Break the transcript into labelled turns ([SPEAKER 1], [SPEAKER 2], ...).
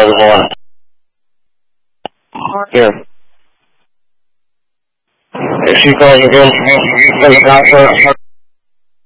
[SPEAKER 1] hold on. Here. If she calls again, the doctor.